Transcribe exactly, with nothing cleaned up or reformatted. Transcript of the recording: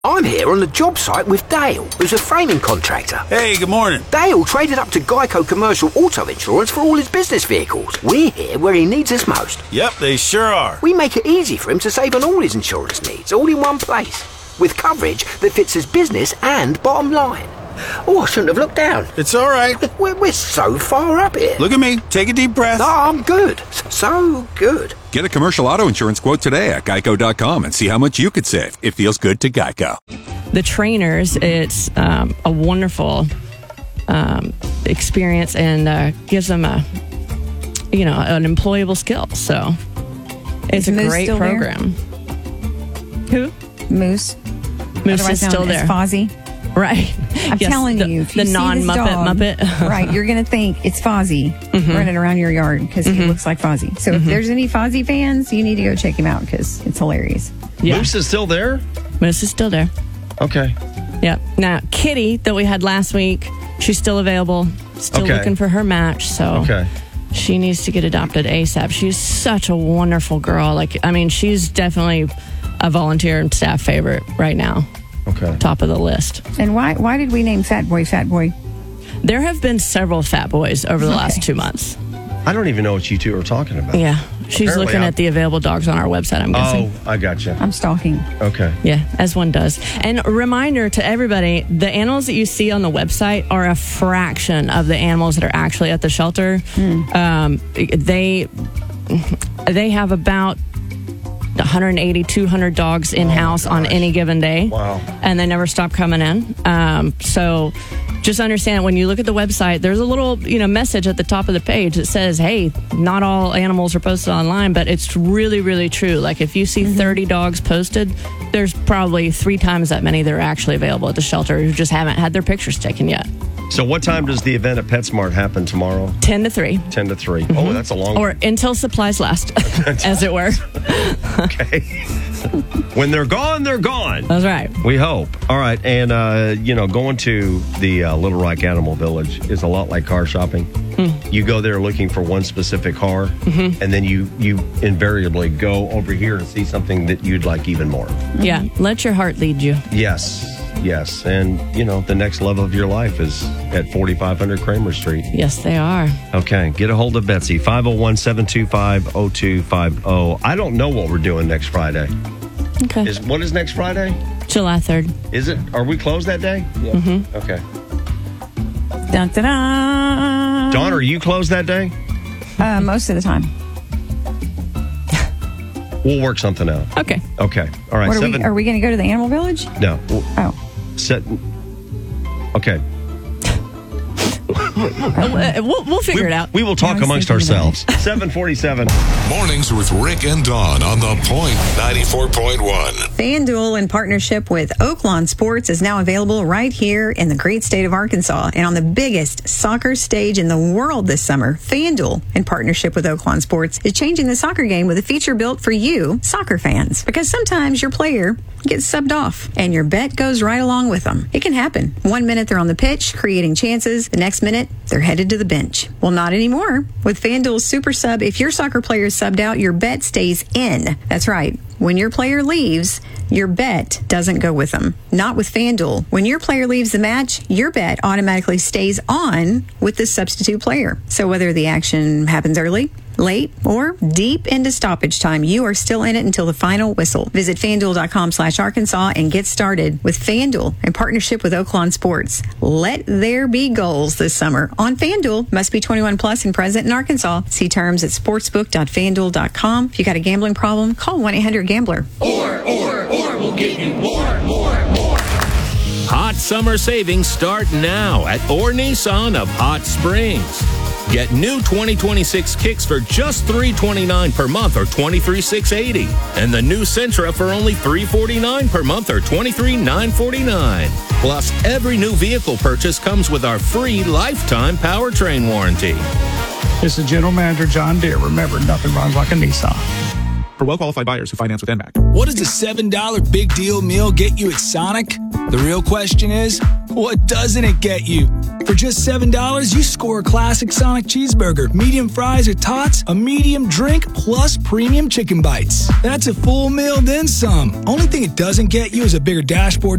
I'm here on the job site with Dale, who's a framing contractor. Hey, good morning. Dale traded up to Geico Commercial Auto Insurance for all his business vehicles. We're here where he needs us most. Yep, they sure are. We make it easy for him to save on all his insurance needs, all in one place, with coverage that fits his business and bottom line. Oh, I shouldn't have looked down. It's all right. We're, we're so far up here. Look at me. Take a deep breath. Oh, I'm good. So good. Get a commercial auto insurance quote today at geico dot com and see how much you could save. It feels good to Geico. The trainers, it's um, a wonderful um, experience and uh, gives them a, you know, an employable skill. So it's Is a Moose great still program. There? Who? Moose. Moose Otherwise is still known there. as Fozzie. Right. I'm Yes, telling the, you, if you the see non-Muppet this dog, Muppet. right, you're going to think it's Fozzie Mhm. running around your yard because Mhm. he looks like Fozzie. So Mhm. if there's any Fozzie fans, you need to go check him out because it's hilarious. Yeah. Moose is still there? Moose is still there. Okay. Yep. Now, Kitty, that we had last week, she's still available, still Okay. looking for her match. So Okay. she needs to get adopted ASAP. She's such a wonderful girl. Like, I mean, she's definitely a volunteer and staff favorite right now. Okay. Top of the list. And why why did we name Fat Boy Fat Boy? There have been several fat boys over the Okay. last two months. I don't even know what you two are talking about. Yeah. She's Apparently looking I'm- at the available dogs on our website, I'm guessing. Oh, I gotcha. I'm stalking. Okay. Yeah, as one does. And a reminder to everybody, the animals that you see on the website are a fraction of the animals that are actually at the shelter. Um, they they have about one eighty, two hundred dogs in-house on any given day. Wow. And they never stop coming in. Um, so just understand when you look at the website, there's a little, you know, message at the top of the page that says, hey, not all animals are posted online, but it's really, really true. Like if you see thirty dogs posted, there's probably three times that many that are actually available at the shelter who just haven't had their pictures taken yet. So what time does the event at PetSmart happen tomorrow? ten to three. ten to three. Oh, that's a long Or until supplies last, as it were. Okay. When they're gone, they're gone. That's right. We hope. All right. And, uh, you know, going to the uh, Little Rock Animal Village is a lot like car shopping. Mm. You go there looking for one specific car, Mhm. and then you, you invariably go over here and see something that you'd like even more. Yeah, let your heart lead you. Yes. Yes. And, you know, the next level of your life is at forty-five hundred Kramer Street. Yes, they are. Okay. Get a hold of Betsy, five oh one, seven two five, oh two five oh. I don't know what we're doing next Friday. Okay. Is What is next Friday? July third. Is it? Are we closed that day? Yeah. Mm-hmm. Okay. Dun, dun, dun. Dawn, are you closed that day? Uh, most of the time. We'll work something out. Okay. Okay. All right. What are, Seven. we, are we going to go to the animal village? No. We'll- Oh. Set. Okay. Uh, we'll, we'll figure it out. We will talk I was amongst thinking about ourselves. seven forty-seven. Mornings with Rick and Dawn on the Point ninety-four point one. FanDuel, in partnership with Oaklawn Sports, is now available right here in the great state of Arkansas and on the biggest soccer stage in the world this summer. FanDuel, in partnership with Oaklawn Sports, is changing the soccer game with a feature built for you, soccer fans. Because sometimes your player gets subbed off and your bet goes right along with them. It can happen. One minute they're on the pitch, creating chances. The next minute, they're headed to the bench. Well, not anymore. With FanDuel's Super Sub, if your soccer player is subbed out, your bet stays in. That's right. When your player leaves, your bet doesn't go with them. Not with FanDuel. When your player leaves the match, your bet automatically stays on with the substitute player. So whether the action happens early, late, or deep into stoppage time, you are still in it until the final whistle. Visit FanDuel.com slash Arkansas and get started with FanDuel in partnership with Oaklawn Sports. Let there be goals this summer on FanDuel. Must be twenty-one plus and present in Arkansas. See terms at sportsbook dot fan duel dot com. If you got a gambling problem, call one eight hundred gambler. Or, or, or, we'll give you more, more, more. Hot summer savings start now at Orr Nissan of Hot Springs. Get new twenty twenty-six Kicks for just three hundred twenty-nine dollars per month or twenty-three thousand six hundred eighty dollars. And the new Sentra for only three hundred forty-nine dollars per month or twenty-three thousand nine hundred forty-nine dollars. Plus, every new vehicle purchase comes with our free lifetime powertrain warranty. This is General Manager John Deere. Remember, nothing runs like a Nissan. For well-qualified buyers who finance with N M A C. What does the seven dollar big deal meal get you at Sonic? The real question is, What doesn't it get you? For just seven dollars, you score a classic Sonic cheeseburger, medium fries or tots, a medium drink, plus premium chicken bites. That's a full meal, then some. Only thing it doesn't get you is a bigger dashboard